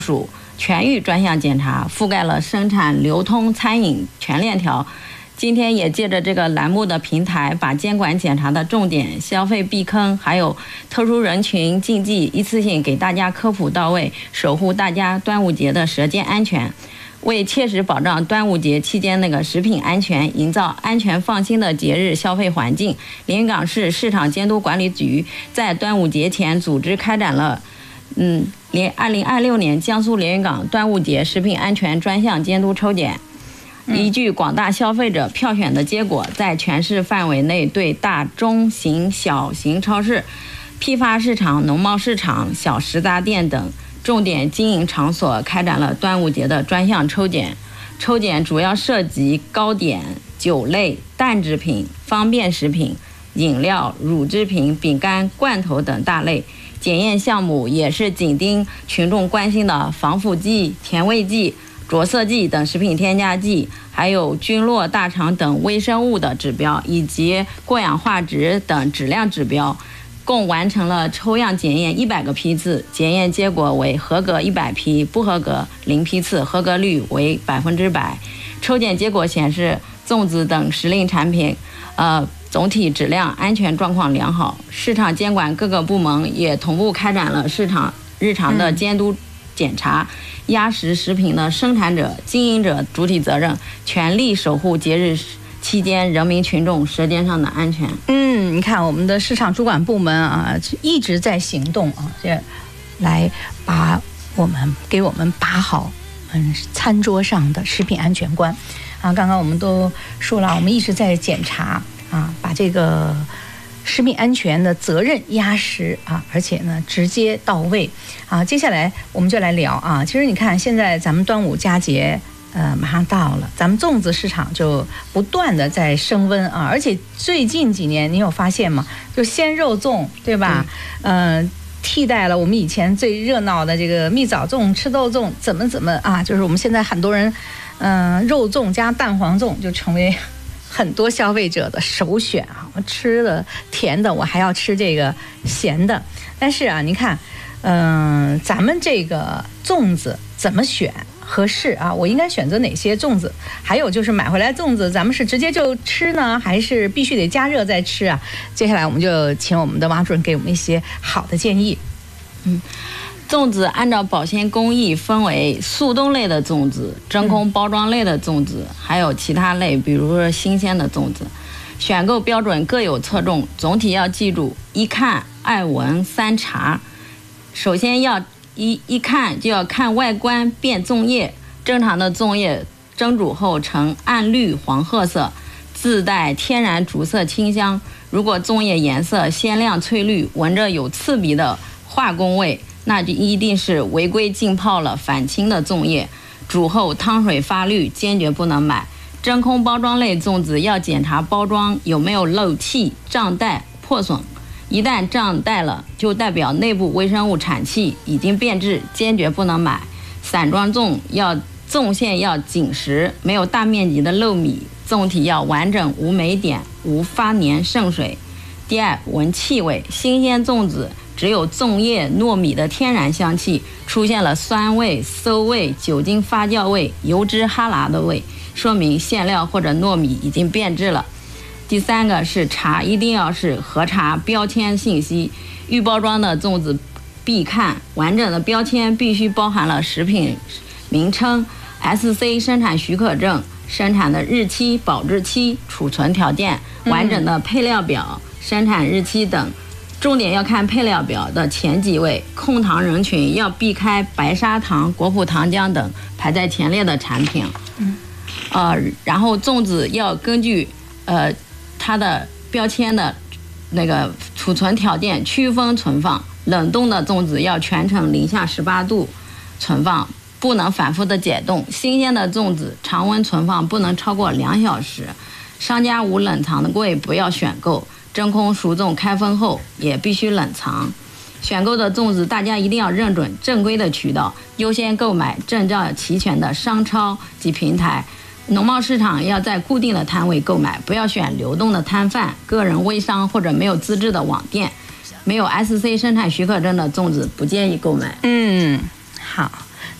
署全域专项检查，覆盖了生产、流通、餐饮全链条。今天也借着这个栏目的平台，把监管检查的重点、消费避坑，还有特殊人群禁忌一次性给大家科普到位，守护大家端午节的舌尖安全。为切实保障端午节期间食品安全，营造安全放心的节日消费环境，连云港市市场监督管理局在端午节前组织开展了2026年江苏连云港端午节食品安全专项监督抽检。依据广大消费者票选的结果，在全市范围内对大中型、小型超市、批发市场、农贸市场、小食杂店等重点经营场所开展了端午节的专项抽检。抽检主要涉及糕点、酒类、蛋制品、方便食品、饮料、乳制品、饼干、罐头等大类。检验项目也是紧盯群众关心的防腐剂、甜味剂、着色剂等食品添加剂，还有菌落、大肠等微生物的指标，以及过氧化值等质量指标，共完成了抽样检验100个批次，检验结果为合格100批，不合格0批次，合格率为100%。抽检结果显示，粽子等时令产品，总体质量安全状况良好。市场监管各个部门也同步开展了市场日常的监督检查，压实食品的生产者、经营者主体责任，全力守护节日期间人民群众舌尖上的安全。 你看我们的市场主管部门啊，一直在行动啊，这来给我们把好餐桌上的食品安全关啊。刚刚我们都说了，我们一直在检查啊，把这个食品安全的责任压实啊，而且呢直接到位啊。接下来我们就来聊啊，其实你看现在咱们端午佳节马上到了，咱们粽子市场就不断的在升温啊，而且最近几年你有发现吗？就鲜肉粽，对吧？替代了我们以前最热闹的这个蜜枣粽、赤豆粽，怎么啊？就是我们现在很多人，肉粽加蛋黄粽就成为很多消费者的首选啊！我吃了甜的，我还要吃这个咸的。但是啊，你看，咱们这个粽子怎么选合适啊？我应该选择哪些粽子？还有就是买回来粽子，咱们是直接就吃呢，还是必须得加热再吃啊？接下来我们就请我们的王主任给我们一些好的建议。 粽子按照保鲜工艺分为速冻类的粽子、真空包装类的粽子，还有其他类，比如说新鲜的粽子。选购标准各有侧重，总体要记住1看、2闻、3查。首先要一看就要看外观辨粽叶，正常的粽叶蒸煮后呈暗绿黄褐色，自带天然竹色清香。如果粽叶颜色鲜亮翠绿，闻着有刺鼻的化工味，那就一定是违规浸泡了反青的粽叶，煮后汤水发绿，坚决不能买。真空包装类粽子要检查包装有没有漏气、胀带、破损，一旦胀带了，就代表内部微生物产气已经变质，坚决不能买。散装粽粽馅要紧实，没有大面积的漏米，粽体要完整无霉点，无发黏渗水。第二，闻气味，新鲜粽子只有粽叶、糯米的天然香气，出现了酸味、馊味、酒精发酵味、油脂哈喇的味，说明馅料或者糯米已经变质了。第三个是查，一定要是核查标签信息，预包装的粽子必看完整的标签，必须包含了食品名称、SC 生产许可证、生产的日期、保质期、储存条件、完整的配料表、生产日期等。重点要看配料表的前几位，控糖人群要避开白砂糖、果脯糖浆等排在前列的产品。然后粽子要根据它的标签的那个储存条件区分存放，冷冻的粽子要全程零下18度存放，不能反复的解冻。新鲜的粽子常温存放不能超过2小时，商家无冷藏的柜不要选购。真空熟粽开封后也必须冷藏。选购的粽子大家一定要认准正规的渠道，优先购买证照齐全的商超及平台。农贸市场要在固定的摊位购买，不要选流动的摊贩、个人微商或者没有资质的网店。没有 SC 生产许可证的粽子不建议购买。 好。